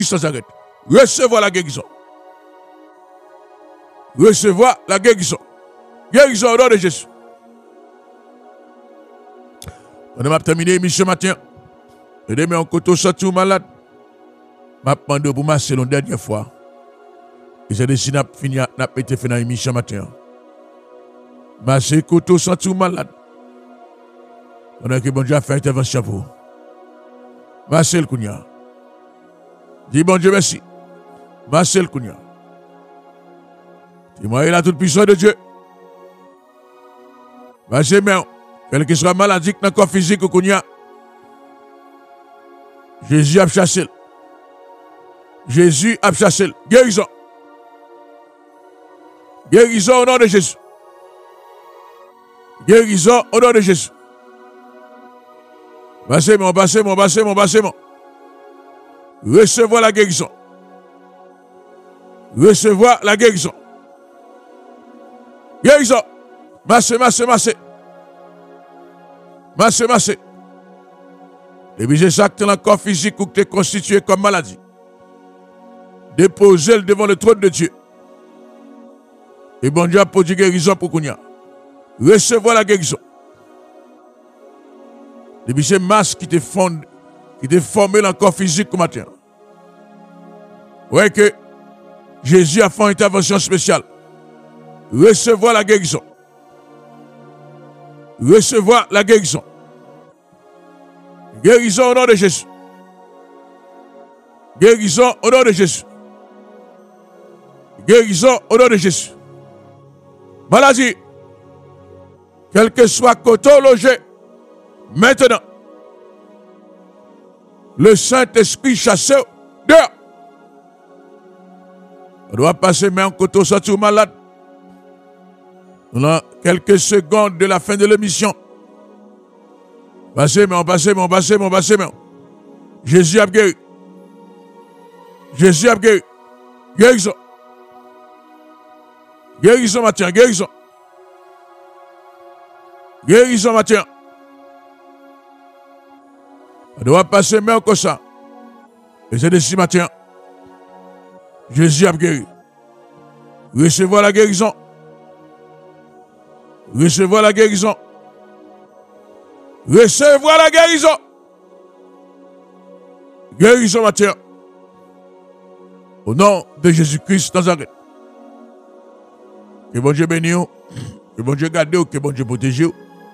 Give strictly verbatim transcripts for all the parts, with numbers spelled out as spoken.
sans arrêt. Recevoir la guérison. Recevoir la guérison. Guérison au nom de Jésus. On a terminé l'émission matin. Et demain, on côté sorti ou malade. Je demande pour masser la dernière fois. Et c'est décidé de finir n'a été fait dans l'émission matin. Masser côté sorti ou malade. On a que bon Dieu a fait intervention pour vous. Masser le Kounia. Dis bon Dieu merci. Masser le Kounia. Dis-moi, il a toute puissance de Dieu. Masser mais quel que soit maladie dans le corps physique ou Kounia. Jésus a chassé. Jésus a chassé. Guérison. Guérison au nom de Jésus. Guérison au nom de Jésus. Passez mon, passez mon, passez mon, passez mon. Recevoir la guérison. Recevoir la guérison. Guérison. Massez, massez, massez. Massez, massez. Et puis c'est ça que dans le corps physique ou que tu es constitué comme maladie. Déposez-le devant le trône de Dieu. Et bon Dieu a produit guérison pour Kounia. Recevoir la guérison. Et puis c'est masse qui te fonde, qui te formé dans le corps physique comme matin. Ouais que Jésus a fait une intervention spéciale. Recevoir la guérison. Recevoir la guérison. Guérison au nom de Jésus. Guérison au nom de Jésus. Guérison au nom de Jésus. Maladie, quel que soit côté logé, maintenant, le Saint-Esprit chassé dehors. On doit passer main en côté sorti malade. Dans quelques secondes de la fin de l'émission. Passez main, passez main, passez main, passez main. Jésus a guéri. Jésus a guéri. Guérison. Guérison matin, guérison. Guérison matin. On doit passer main comme ça. Et c'est de ce matin. Jésus a guéri. Recevoir la guérison. Recevoir la guérison. Recevoir la guérison. Guérison matin. Au nom de Jésus-Christ Nazareth. Que bon Dieu bénisse, que bon Dieu garde, que bon Dieu protège.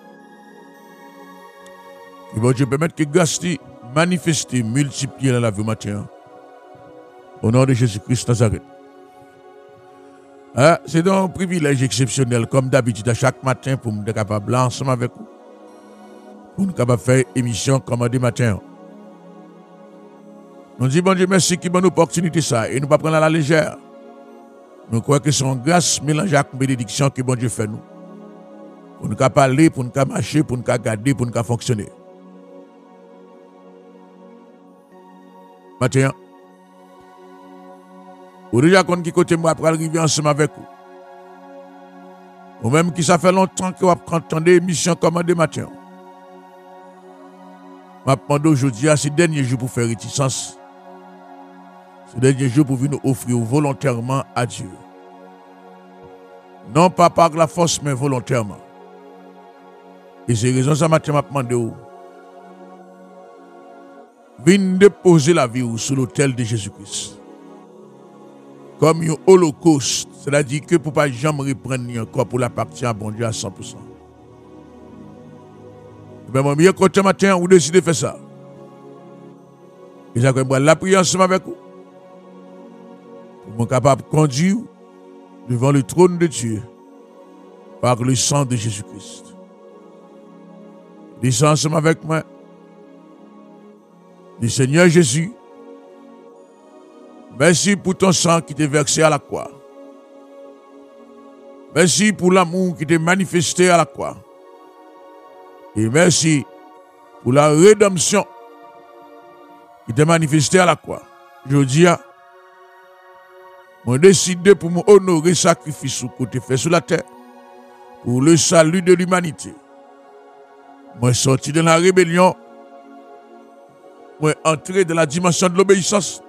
Que bon Dieu permette que grâce manifester, multiplier dans la vie matin. Au nom de Jésus-Christ Nazareth. Ah, c'est un privilège exceptionnel, comme d'habitude, à chaque matin, pour me être capable ensemble avec vous. Pour nous capable faire émission comme des matins. Nous disons, bon Dieu, merci qui bonne opportunité ça, et nous ne pas prendre à la légère. Nous croyons que c'est une grâce mélangée avec une bénédiction que bon Dieu fait nous. Pour nous parler, pour nous marcher, pour nous garder, pour nous fonctionner. Matin, vous déjà qu'on qui côté moi après arriver ensemble avec vous. Ou même qui ça fait longtemps que vous entendez l'émission comme des matins. Je demande aujourd'hui à ces derniers jours pour faire réticence. Ces derniers jours pour venir nous offrir volontairement à Dieu. Non pas par la force, mais volontairement. Et c'est raison ça matin m'a demandé. Venez déposer la vie sur l'autel de Jésus-Christ. Comme un holocauste, c'est-à-dire que pour ne pas jamais reprendre encore pour la partie à bon Dieu à cent pour cent. Ben, mon bien, quand matin, vous décidez de faire ça. Et ça, moi, la prière ensemble avec vous. Pour être capable de conduire devant le trône de Dieu par le sang de Jésus-Christ. Descends ensemble avec moi. Le Seigneur Jésus, merci pour ton sang qui t'est versé à la croix. Merci pour l'amour qui t'est manifesté à la croix. Et merci pour la rédemption qui t'est manifestée à la croix. Je dis, je décide pour m'honorer le sacrifice que tu fait sur la terre pour le salut de l'humanité. Je suis sorti de la rébellion. Je suis entré dans la dimension de l'obéissance.